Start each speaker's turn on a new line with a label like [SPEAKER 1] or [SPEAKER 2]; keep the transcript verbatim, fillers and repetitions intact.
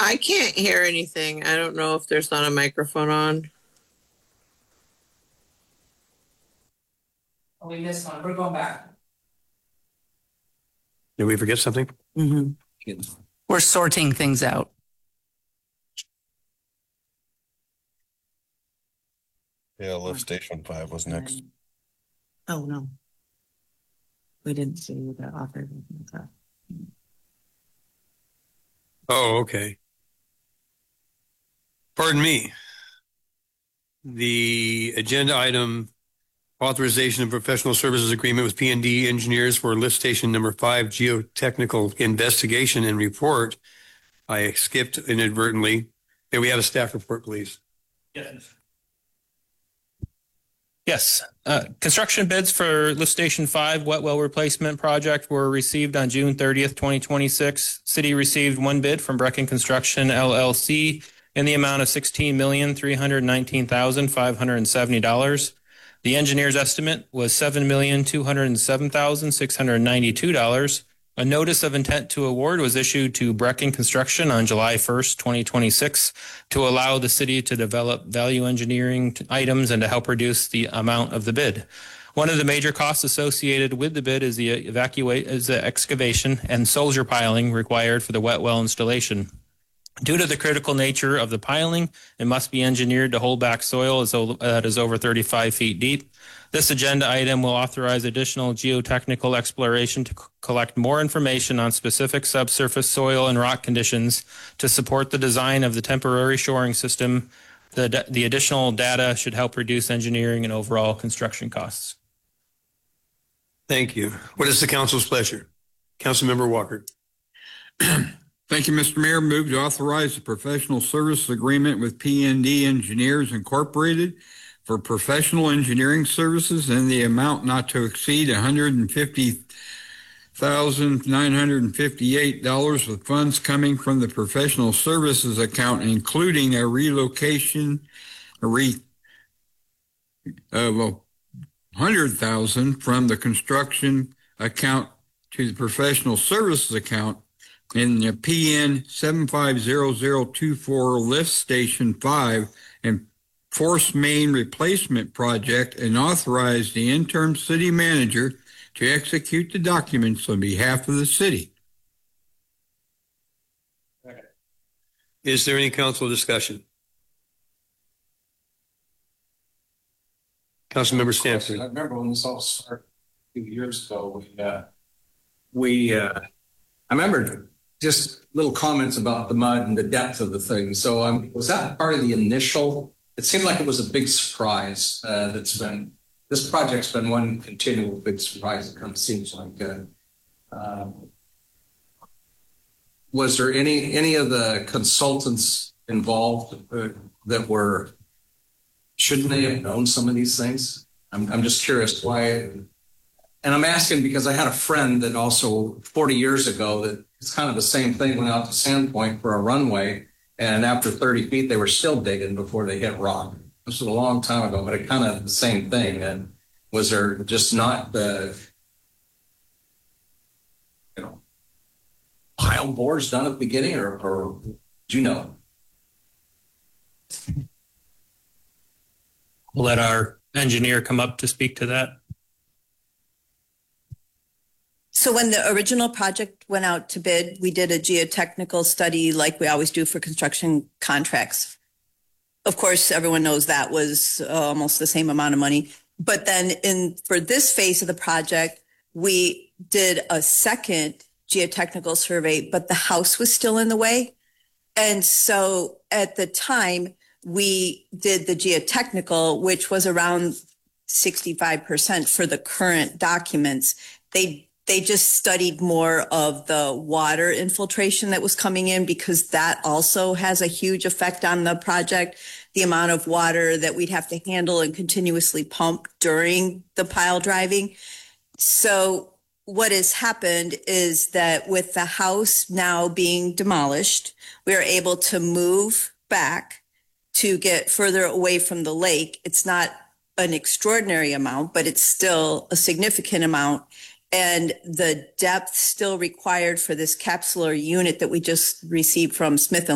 [SPEAKER 1] I can't hear anything. I don't know if there's not a microphone on.
[SPEAKER 2] Oh, we missed one. We're going back.
[SPEAKER 3] Did we forget something?
[SPEAKER 2] Mm-hmm. We're sorting things out.
[SPEAKER 4] Yeah, lift station five was next.
[SPEAKER 5] Oh, no. We didn't see the offer.
[SPEAKER 3] Oh, okay. Pardon me. The agenda item, authorization of professional services agreement with P and D engineers for lift station number five geotechnical investigation and report. I skipped inadvertently. May we have a staff report, please?
[SPEAKER 6] Yes. Yes. Uh, construction bids for lift station five wet well replacement project were received on June thirtieth, twenty twenty-six. City received one bid from Brecken Construction L L C in the amount of sixteen million, three hundred nineteen thousand, five hundred seventy dollars. The engineer's estimate was seven million, two hundred seven thousand, six hundred ninety-two dollars. A notice of intent to award was issued to Brecken Construction on July first, twenty twenty-six to allow the city to develop value engineering items and to help reduce the amount of the bid. One of the major costs associated with the bid is the evacuate is the excavation and soldier piling required for the wet well installation. Due to the critical nature of the piling, it must be engineered to hold back soil that is over thirty-five feet deep. This agenda item will authorize additional geotechnical exploration to collect more information on specific subsurface soil and rock conditions to support the design of the temporary shoring system. The, the additional data should help reduce engineering and overall construction costs.
[SPEAKER 3] Thank you. What is the council's pleasure? Councilmember Walker.
[SPEAKER 7] Thank you, Mister Mayor. Move to authorize the professional service agreement with P and D Engineers Incorporated for professional engineering services in the amount not to exceed one hundred fifty thousand nine hundred fifty-eight dollars with funds coming from the professional services account, including a relocation a re, uh, well, one hundred thousand dollars from the construction account to the professional services account in the P N seven five zero zero two four lift station five and force main replacement project, and authorize the interim city manager to execute the documents on behalf of the city.
[SPEAKER 3] Is there any council discussion? Councilmember Stanford.
[SPEAKER 8] I remember when this all started a few years ago, we, uh, we uh, I remember just little comments about the mud and the depth of the thing. So um, was that part of the initial? It seemed like it was a big surprise uh, that's been, this project's been one continual big surprise. It kind of seems like, uh, um, was there any, any of the consultants involved uh, that were, shouldn't they have known some of these things? I'm, I'm just curious why. And I'm asking because I had a friend that also forty years ago that it's kind of the same thing, went out to Sandpoint for a runway. And after thirty feet, they were still digging before they hit rock. This was a long time ago, but it kind of the same thing. And was there just not the, you know, pile bores done at the beginning, or, or do you know?
[SPEAKER 6] We'll let our engineer come up to speak to that.
[SPEAKER 5] So when the original project went out to bid, we did a geotechnical study like we always do for construction contracts. Of course, everyone knows that was uh, almost the same amount of money. But then in for this phase of the project, we did a second geotechnical survey, but the house was still in the way. And so at the time, we did the geotechnical, which was around sixty-five percent for the current documents. They They just studied more of the water infiltration that was coming in, because that also has a huge effect on the project, the amount of water that we'd have to handle and continuously pump during the pile driving. So what has happened is that with the house now being demolished, we are able to move back to get further away from the lake. It's not an extraordinary amount, but it's still a significant amount. And the depth still required for this capsular unit that we just received from Smith and